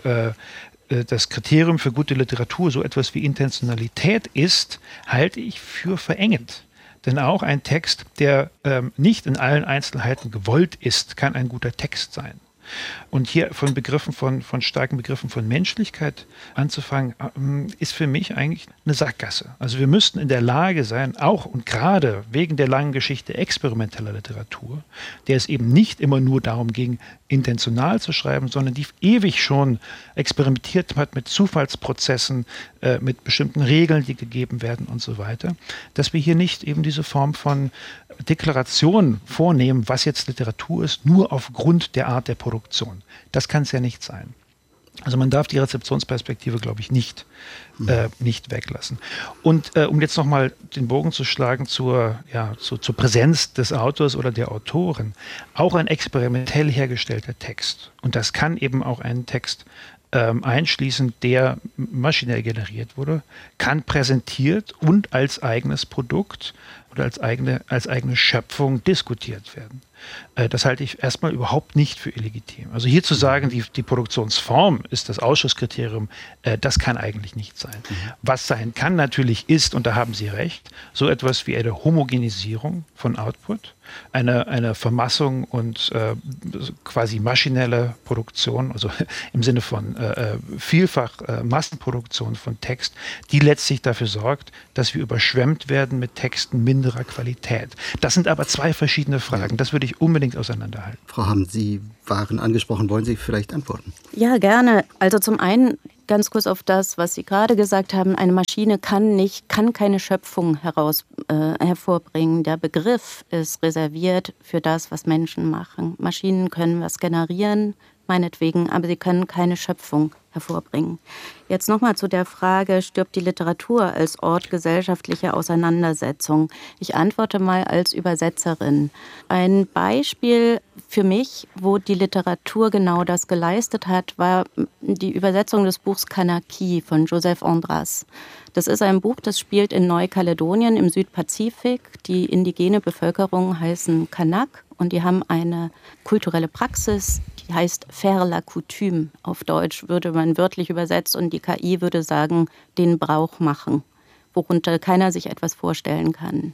das Kriterium für gute Literatur so etwas wie Intentionalität ist, halte ich für verengend. Denn auch ein Text, der nicht in allen Einzelheiten gewollt ist, kann ein guter Text sein. Und hier von starken Begriffen von Menschlichkeit anzufangen, ist für mich eigentlich eine Sackgasse. Also wir müssten in der Lage sein, auch und gerade wegen der langen Geschichte experimenteller Literatur, der es eben nicht immer nur darum ging, intentional zu schreiben, sondern die ewig schon experimentiert hat mit Zufallsprozessen, mit bestimmten Regeln, die gegeben werden und so weiter, dass wir hier nicht eben diese Form von Deklaration vornehmen, was jetzt Literatur ist, nur aufgrund der Art der Produktion. Das kann es ja nicht sein. Also man darf die Rezeptionsperspektive, glaube ich, nicht weglassen. Und um jetzt nochmal den Bogen zu schlagen zur Präsenz des Autors oder der Autorin, auch ein experimentell hergestellter Text, und das kann eben auch ein Text einschließen, der maschinell generiert wurde, kann präsentiert und als eigenes Produkt oder als eigene Schöpfung diskutiert werden. Das halte ich erstmal überhaupt nicht für illegitim. Also hier zu sagen, die Produktionsform ist das Ausschusskriterium, das kann eigentlich nicht sein. Was sein kann natürlich ist, und da haben Sie recht, so etwas wie eine Homogenisierung von Output, eine Vermassung und quasi maschinelle Produktion, also im Sinne von vielfach Massenproduktion von Text, die letztlich dafür sorgt, dass wir überschwemmt werden mit Texten minderer Qualität. Das sind aber zwei verschiedene Fragen. Das würde ich unbedingt auseinanderhalten. Frau Hamm, Sie waren angesprochen. Wollen Sie vielleicht antworten? Ja, gerne. Also zum einen ganz kurz auf das, was Sie gerade gesagt haben. Eine Maschine kann keine Schöpfung hervorbringen. Der Begriff ist reserviert für das, was Menschen machen. Maschinen können was generieren, meinetwegen, aber sie können keine Schöpfung hervorbringen. Jetzt nochmal zu der Frage, stirbt die Literatur als Ort gesellschaftlicher Auseinandersetzung? Ich antworte mal als Übersetzerin. Ein Beispiel für mich, wo die Literatur genau das geleistet hat, war die Übersetzung des Buchs Kanaki von Joseph Andras. Das ist ein Buch, das spielt in Neukaledonien im Südpazifik. Die indigene Bevölkerung heißen Kanak und die haben eine kulturelle Praxis, die heißt faire la coutume. Auf Deutsch würde man wörtlich übersetzt und die KI würde sagen, den Brauch machen, worunter keiner sich etwas vorstellen kann.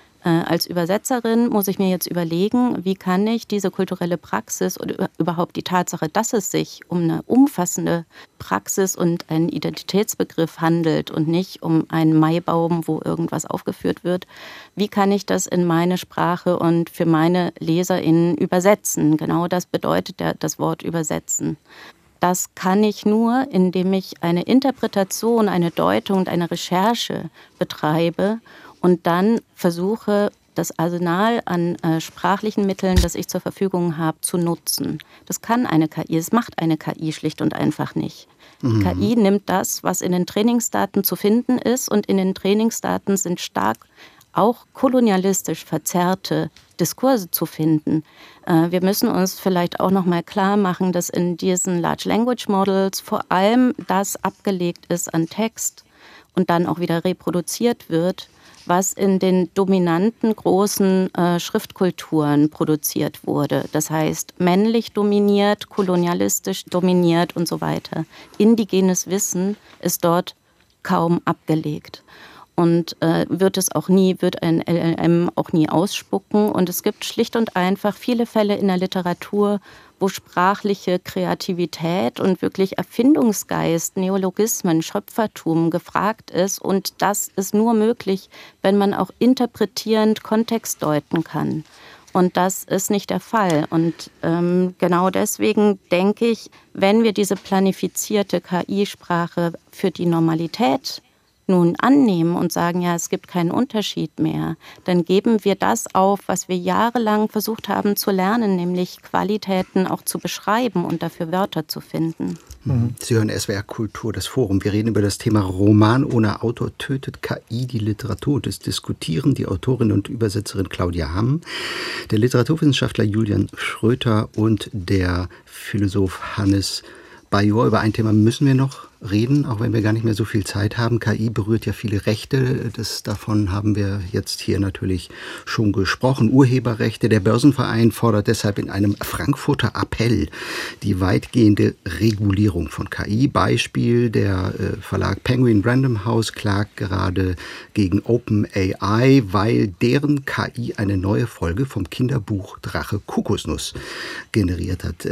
Als Übersetzerin muss ich mir jetzt überlegen, wie kann ich diese kulturelle Praxis oder überhaupt die Tatsache, dass es sich um eine umfassende Praxis und einen Identitätsbegriff handelt und nicht um einen Maibaum, wo irgendwas aufgeführt wird, wie kann ich das in meine Sprache und für meine LeserInnen übersetzen? Genau das bedeutet das Wort übersetzen. Das kann ich nur, indem ich eine Interpretation, eine Deutung und eine Recherche betreibe und dann versuche, das Arsenal an sprachlichen Mitteln, das ich zur Verfügung habe, zu nutzen. Das kann eine KI, das macht eine KI schlicht und einfach nicht. Die KI nimmt das, was in den Trainingsdaten zu finden ist, und in den Trainingsdaten sind stark auch kolonialistisch verzerrte Diskurse zu finden. Wir müssen uns vielleicht auch noch mal klar machen, dass in diesen Large Language Models vor allem das abgelegt ist an Text und dann auch wieder reproduziert wird, was in den dominanten großen Schriftkulturen produziert wurde. Das heißt, männlich dominiert, kolonialistisch dominiert und so weiter. Indigenes Wissen ist dort kaum abgelegt. Und wird ein LLM auch nie ausspucken. Und es gibt schlicht und einfach viele Fälle in der Literatur, wo sprachliche Kreativität und wirklich Erfindungsgeist, Neologismen, Schöpfertum gefragt ist. Und das ist nur möglich, wenn man auch interpretierend Kontext deuten kann. Und das ist nicht der Fall. Und genau deswegen denke ich, wenn wir diese planifizierte KI-Sprache für die Normalität nun annehmen und sagen, ja, es gibt keinen Unterschied mehr, dann geben wir das auf, was wir jahrelang versucht haben zu lernen, nämlich Qualitäten auch zu beschreiben und dafür Wörter zu finden. Sie hören SWR Kultur, das Forum. Wir reden über das Thema Roman ohne Autor tötet KI die Literatur. Das diskutieren die Autorin und Übersetzerin Claudia Hamm, der Literaturwissenschaftler Julian Schröter und der Philosoph Hannes Bajor. Über ein Thema müssen wir noch reden, auch wenn wir gar nicht mehr so viel Zeit haben. KI berührt ja viele Rechte. Davon haben wir jetzt hier natürlich schon gesprochen. Urheberrechte. Der Börsenverein fordert deshalb in einem Frankfurter Appell die weitgehende Regulierung von KI. Beispiel, der Verlag Penguin Random House klagt gerade gegen OpenAI, weil deren KI eine neue Folge vom Kinderbuch Drache Kokosnuss generiert hat.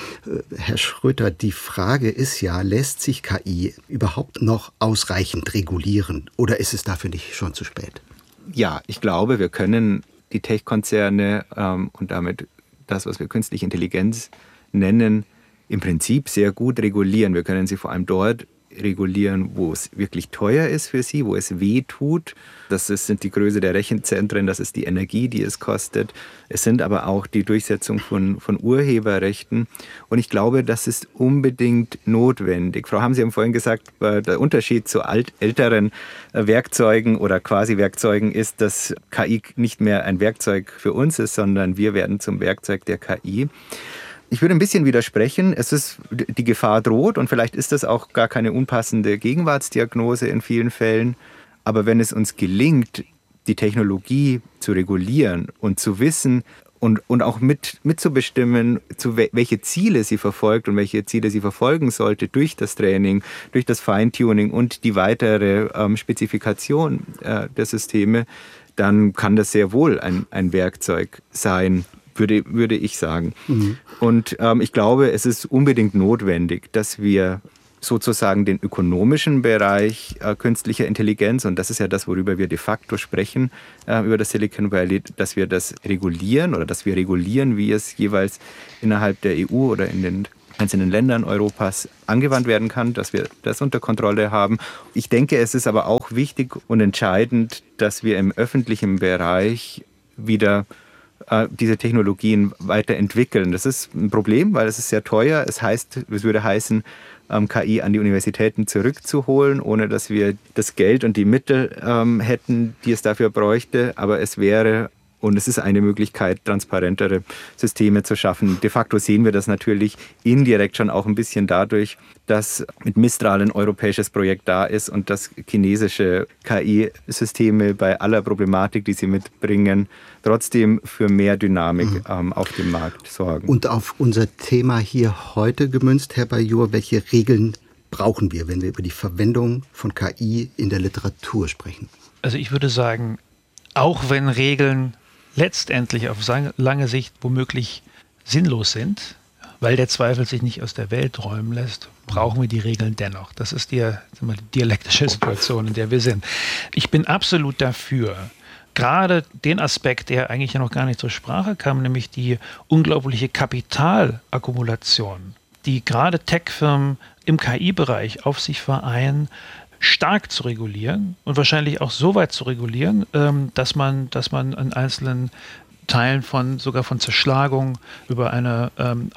Herr Schröter, die Frage ist ja, lässt sich KI überhaupt noch ausreichend regulieren oder ist es dafür nicht schon zu spät? Ja, ich glaube, wir können die Tech-Konzerne und damit das, was wir künstliche Intelligenz nennen, im Prinzip sehr gut regulieren. Wir können sie vor allem dort regulieren, wo es wirklich teuer ist für sie, wo es weh tut. Sind die Größe der Rechenzentren, das ist die Energie, die es kostet. Es sind aber auch die Durchsetzung von Urheberrechten. Und ich glaube, das ist unbedingt notwendig. Frau Hamm, Sie haben vorhin gesagt, der Unterschied zu älteren Werkzeugen oder Quasi-Werkzeugen ist, dass KI nicht mehr ein Werkzeug für uns ist, sondern wir werden zum Werkzeug der KI. Ich würde ein bisschen widersprechen. Die Gefahr droht und vielleicht ist das auch gar keine unpassende Gegenwartsdiagnose in vielen Fällen. Aber wenn es uns gelingt, die Technologie zu regulieren und zu wissen und auch mitzubestimmen, welche Ziele sie verfolgt und welche Ziele sie verfolgen sollte durch das Training, durch das Feintuning und die weitere Spezifikation der Systeme, dann kann das sehr wohl ein Werkzeug sein, würde ich sagen. Mhm. Und ich glaube, es ist unbedingt notwendig, dass wir sozusagen den ökonomischen Bereich künstlicher Intelligenz, und das ist ja das, worüber wir de facto sprechen, über das Silicon Valley, dass wir das regulieren oder dass wir regulieren, wie es jeweils innerhalb der EU oder in den einzelnen Ländern Europas angewandt werden kann, dass wir das unter Kontrolle haben. Ich denke, es ist aber auch wichtig und entscheidend, dass wir im öffentlichen Bereich wieder diese Technologien weiterentwickeln. Das ist ein Problem, weil es ist sehr teuer. Es würde heißen, KI an die Universitäten zurückzuholen, ohne dass wir das Geld und die Mittel hätten, die es dafür bräuchte. Aber es wäre, und es ist eine Möglichkeit, transparentere Systeme zu schaffen. De facto sehen wir das natürlich indirekt schon auch ein bisschen dadurch, dass mit Mistral ein europäisches Projekt da ist und dass chinesische KI-Systeme bei aller Problematik, die sie mitbringen, trotzdem für mehr Dynamik auf dem Markt sorgen. Und auf unser Thema hier heute gemünzt, Herr Bajour, welche Regeln brauchen wir, wenn wir über die Verwendung von KI in der Literatur sprechen? Also ich würde sagen, auch wenn Regeln letztendlich auf lange Sicht womöglich sinnlos sind, weil der Zweifel sich nicht aus der Welt räumen lässt, brauchen wir die Regeln dennoch. Das ist die dialektische Situation, in der wir sind. Ich bin absolut dafür, gerade den Aspekt, der eigentlich ja noch gar nicht zur Sprache kam, nämlich die unglaubliche Kapitalakkumulation, die gerade Tech-Firmen im KI-Bereich auf sich vereinen, stark zu regulieren und wahrscheinlich auch so weit zu regulieren, dass man in einzelnen Teilen sogar von Zerschlagung über eine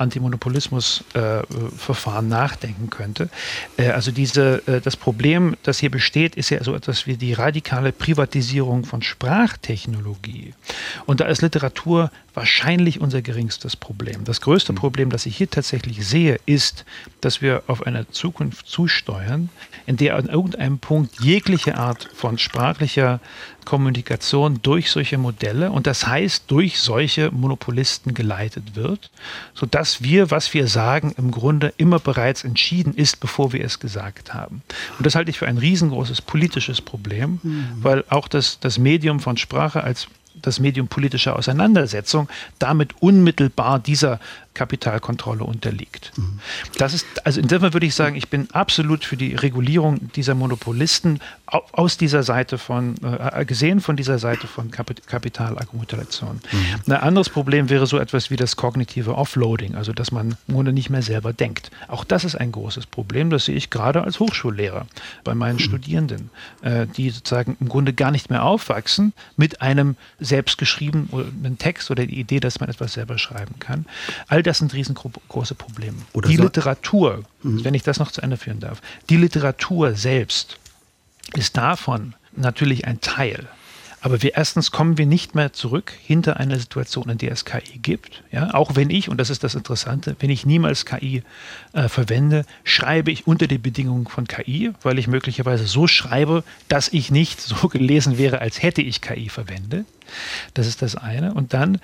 Antimonopolismus-Verfahren nachdenken könnte. Also das Problem, das hier besteht, ist ja so etwas wie die radikale Privatisierung von Sprachtechnologie. Und da ist Literatur wahrscheinlich unser geringstes Problem. Das größte Problem, das ich hier tatsächlich sehe, ist, dass wir auf eine Zukunft zusteuern, in der an irgendeinem Punkt jegliche Art von sprachlicher Kommunikation durch solche Modelle und das heißt durch solche Monopolisten geleitet wird, sodass was wir sagen, im Grunde immer bereits entschieden ist, bevor wir es gesagt haben. Und das halte ich für ein riesengroßes politisches Problem, weil auch das Medium von Sprache als das Medium politischer Auseinandersetzung damit unmittelbar dieser Kapitalkontrolle unterliegt. Das ist, also insofern würde ich sagen, ich bin absolut für die Regulierung dieser Monopolisten aus dieser Seite gesehen von dieser Seite von Kapitalakkumulation. Ein anderes Problem wäre so etwas wie das kognitive Offloading, also dass man im Grunde nicht mehr selber denkt. Auch das ist ein großes Problem, das sehe ich gerade als Hochschullehrer bei meinen Studierenden, die sozusagen im Grunde gar nicht mehr aufwachsen mit einem selbstgeschriebenen Text oder die Idee, dass man etwas selber schreiben kann. All das sind riesengroße Probleme. Literatur, wenn ich das noch zu Ende führen darf, die Literatur selbst ist davon natürlich ein Teil. Aber erstens kommen wir nicht mehr zurück hinter einer Situation, in der es KI gibt. Ja, auch wenn ich, und das ist das Interessante, wenn ich niemals KI verwende, schreibe ich unter die Bedingungen von KI, weil ich möglicherweise so schreibe, dass ich nicht so gelesen wäre, als hätte ich KI verwendet. Das ist das eine. Und dann,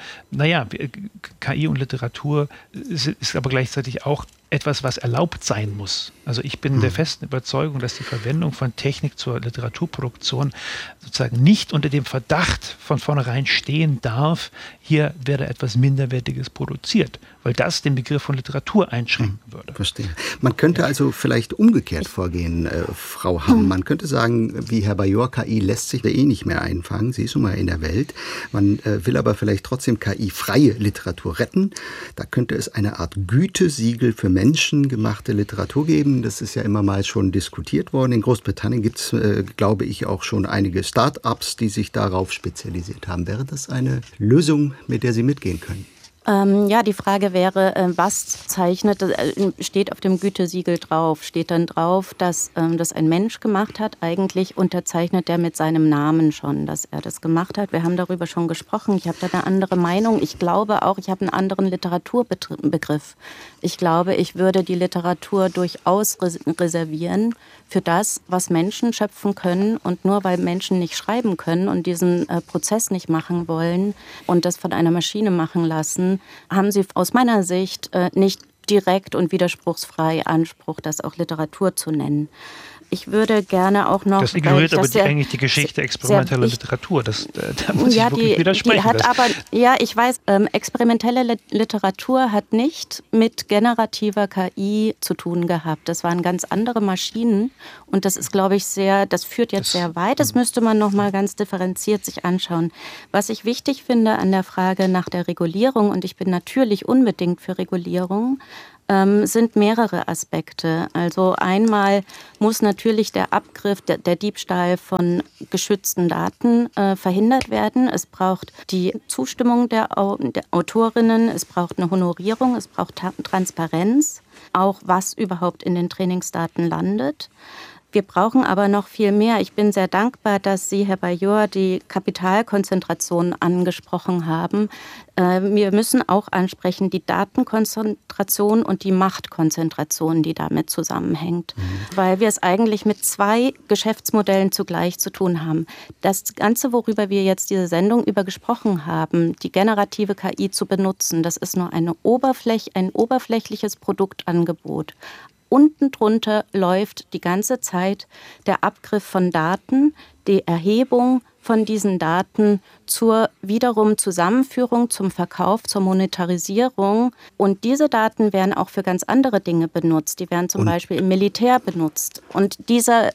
KI und Literatur ist aber gleichzeitig auch etwas, was erlaubt sein muss. Also ich bin der festen Überzeugung, dass die Verwendung von Technik zur Literaturproduktion sozusagen nicht unter dem Verdacht von vornherein stehen darf, hier werde etwas Minderwertiges produziert, weil das den Begriff von Literatur einschränken würde. Verstehe. Man könnte also vielleicht umgekehrt vorgehen, Frau Hamm. Man könnte sagen, wie Herr Bajour, KI lässt sich da nicht mehr einfangen. Sie ist nun mal in der Welt. Man will aber vielleicht trotzdem KI-freie Literatur retten. Da könnte es eine Art Gütesiegel für menschengemachte Literatur geben. Das ist ja immer mal schon diskutiert worden. In Großbritannien gibt es, glaube ich, auch schon einige Start-ups, die sich darauf spezialisiert haben. Wäre das eine Lösung, mit der Sie mitgehen können? Die Frage wäre, was steht auf dem Gütesiegel drauf? Steht dann drauf, dass das ein Mensch gemacht hat? Eigentlich unterzeichnet er mit seinem Namen schon, dass er das gemacht hat. Wir haben darüber schon gesprochen. Ich habe da eine andere Meinung. Ich glaube auch, ich habe einen anderen Literaturbegriff. Ich glaube, ich würde die Literatur durchaus reservieren für das, was Menschen schöpfen können. Und nur weil Menschen nicht schreiben können und diesen Prozess nicht machen wollen und das von einer Maschine machen lassen, haben sie aus meiner Sicht nicht direkt und widerspruchsfrei Anspruch, das auch Literatur zu nennen. Ich würde gerne auch noch... Das ignoriert aber eigentlich die Geschichte experimenteller Literatur. Da muss ich wirklich widersprechen. Ich weiß, experimentelle Literatur hat nicht mit generativer KI zu tun gehabt. Das waren ganz andere Maschinen und das ist, glaube ich, das führt jetzt sehr weit. Das müsste man noch mal ganz differenziert sich anschauen. Was ich wichtig finde an der Frage nach der Regulierung, und ich bin natürlich unbedingt für Regulierung, sind mehrere Aspekte. Also einmal muss natürlich der Abgriff, der Diebstahl von geschützten Daten verhindert werden. Es braucht die Zustimmung der Autorinnen, es braucht eine Honorierung, es braucht Transparenz, auch was überhaupt in den Trainingsdaten landet. Wir brauchen aber noch viel mehr. Ich bin sehr dankbar, dass Sie, Herr Bayor, die Kapitalkonzentration angesprochen haben. Wir müssen auch ansprechen die Datenkonzentration und die Machtkonzentration, die damit zusammenhängt. Weil wir es eigentlich mit zwei Geschäftsmodellen zugleich zu tun haben. Das Ganze, worüber wir jetzt diese Sendung über gesprochen haben, die generative KI zu benutzen, das ist nur ein oberflächliches Produktangebot. Unten drunter läuft die ganze Zeit der Abgriff von Daten, die Erhebung von diesen Daten zur wiederum Zusammenführung, zum Verkauf, zur Monetarisierung. Und diese Daten werden auch für ganz andere Dinge benutzt. Die werden zum Beispiel im Militär benutzt. Und diese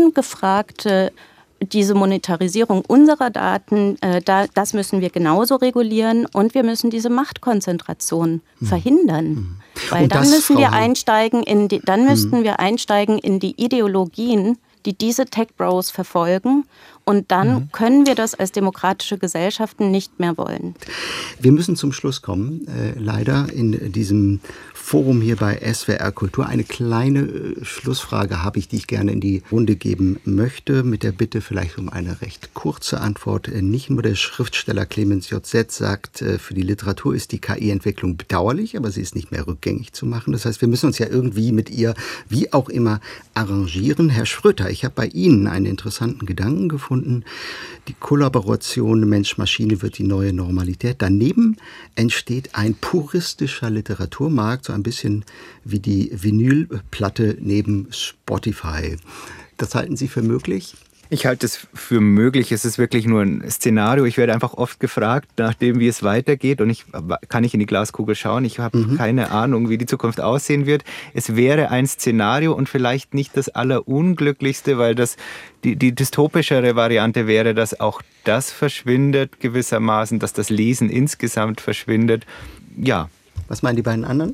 Monetarisierung unserer Daten, das müssen wir genauso regulieren und wir müssen diese Machtkonzentration verhindern. Weil dann müssen wir einsteigen müssten wir einsteigen in die Ideologien, die diese Tech-Bros verfolgen. Und dann können wir das als demokratische Gesellschaften nicht mehr wollen. Wir müssen zum Schluss kommen. Leider in diesem Forum hier bei SWR Kultur. Eine kleine Schlussfrage habe ich, die ich gerne in die Runde geben möchte, mit der Bitte vielleicht um eine recht kurze Antwort. Nicht nur der Schriftsteller Clemens J. Setz sagt, für die Literatur ist die KI-Entwicklung bedauerlich, aber sie ist nicht mehr rückgängig zu machen. Das heißt, wir müssen uns ja irgendwie mit ihr, wie auch immer, arrangieren. Herr Schröter, ich habe bei Ihnen einen interessanten Gedanken gefunden. Die Kollaboration Mensch-Maschine wird die neue Normalität. Daneben entsteht ein puristischer Literaturmarkt, so ein bisschen wie die Vinylplatte neben Spotify. Das halten Sie für möglich? Ich halte es für möglich. Es ist wirklich nur ein Szenario. Ich werde einfach oft gefragt, nachdem wie es weitergeht. Und ich kann nicht in die Glaskugel schauen. Ich habe keine Ahnung, wie die Zukunft aussehen wird. Es wäre ein Szenario und vielleicht nicht das Allerunglücklichste, weil die dystopischere Variante wäre, dass auch das verschwindet gewissermaßen, dass das Lesen insgesamt verschwindet. Ja. Was meinen die beiden anderen?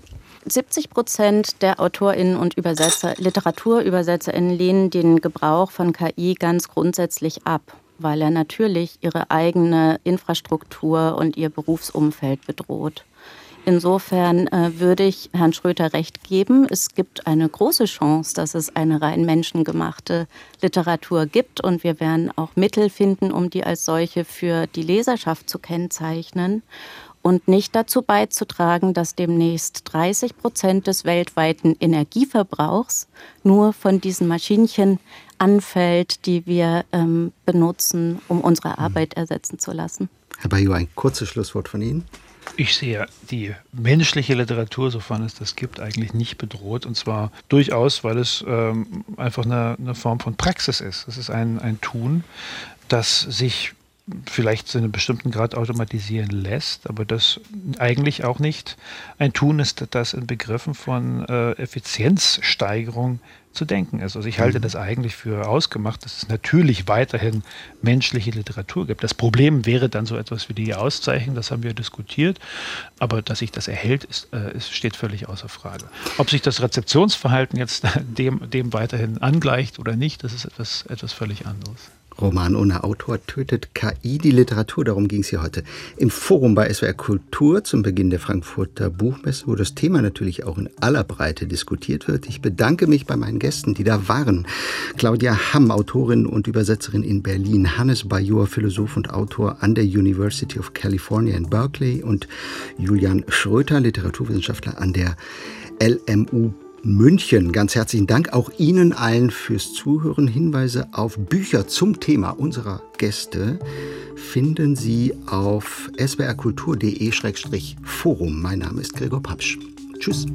70% der AutorInnen und LiteraturübersetzerInnen lehnen den Gebrauch von KI ganz grundsätzlich ab, weil er natürlich ihre eigene Infrastruktur und ihr Berufsumfeld bedroht. Insofern würde ich Herrn Schröter recht geben. Es gibt eine große Chance, dass es eine rein menschengemachte Literatur gibt und wir werden auch Mittel finden, um die als solche für die Leserschaft zu kennzeichnen. Und nicht dazu beizutragen, dass demnächst 30% des weltweiten Energieverbrauchs nur von diesen Maschinchen anfällt, die wir benutzen, um unsere Arbeit ersetzen zu lassen. Herr Bayor, ein kurzes Schlusswort von Ihnen. Ich sehe die menschliche Literatur, sofern es das gibt, eigentlich nicht bedroht. Und zwar durchaus, weil es einfach eine Form von Praxis ist. Es ist ein Tun, das sich vielleicht zu einem bestimmten Grad automatisieren lässt, aber das eigentlich auch nicht ein Tun ist, das in Begriffen von Effizienzsteigerung zu denken ist. Also ich halte das eigentlich für ausgemacht, dass es natürlich weiterhin menschliche Literatur gibt. Das Problem wäre dann so etwas wie die Auszeichnung, das haben wir diskutiert, aber dass sich das erhält, steht völlig außer Frage. Ob sich das Rezeptionsverhalten jetzt dem weiterhin angleicht oder nicht, das ist etwas völlig anderes. Roman ohne Autor, tötet KI die Literatur. Darum ging es hier heute im Forum bei SWR Kultur zum Beginn der Frankfurter Buchmesse, wo das Thema natürlich auch in aller Breite diskutiert wird. Ich bedanke mich bei meinen Gästen, die da waren. Claudia Hamm, Autorin und Übersetzerin in Berlin. Hannes Bajor, Philosoph und Autor an der University of California in Berkeley. Und Julian Schröter, Literaturwissenschaftler an der LMU München. Ganz herzlichen Dank auch Ihnen allen fürs Zuhören. Hinweise auf Bücher zum Thema unserer Gäste finden Sie auf swrkultur.de/forum. Mein Name ist Gregor Papsch. Tschüss.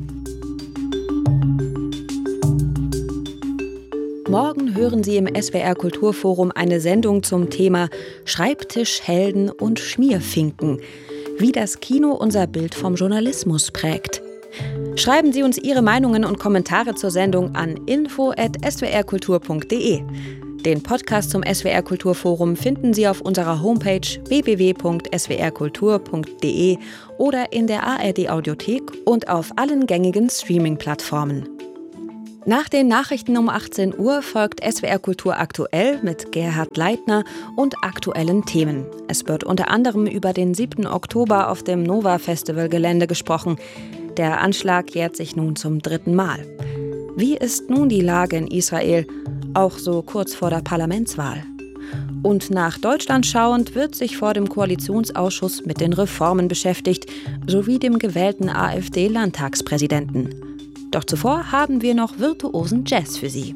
Morgen hören Sie im SWR Kulturforum eine Sendung zum Thema Schreibtischhelden und Schmierfinken. Wie das Kino unser Bild vom Journalismus prägt. Schreiben Sie uns Ihre Meinungen und Kommentare zur Sendung an info@swrkultur.de. Den Podcast zum SWR Kulturforum finden Sie auf unserer Homepage www.swrkultur.de oder in der ARD Audiothek und auf allen gängigen Streaming-Plattformen. Nach den Nachrichten um 18 Uhr folgt SWR Kultur aktuell mit Gerhard Leitner und aktuellen Themen. Es wird unter anderem über den 7. Oktober auf dem Nova-Festival-Gelände gesprochen. Der Anschlag jährt sich nun zum 3. Mal. Wie ist nun die Lage in Israel, auch so kurz vor der Parlamentswahl? Und nach Deutschland schauend wird sich vor dem Koalitionsausschuss mit den Reformen beschäftigt, sowie dem gewählten AfD-Landtagspräsidenten. Doch zuvor haben wir noch virtuosen Jazz für Sie.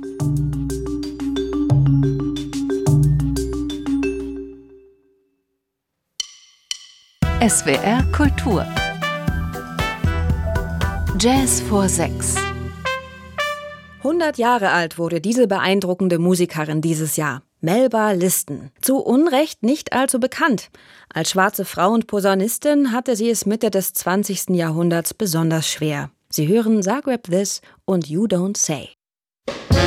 SWR Kultur Jazz vor 6. 100 Jahre alt wurde diese beeindruckende Musikerin dieses Jahr, Melba Liston. Zu Unrecht nicht allzu bekannt. Als schwarze Frau und Posaunistin hatte sie es Mitte des 20. Jahrhunderts besonders schwer. Sie hören Zagreb This und You Don't Say.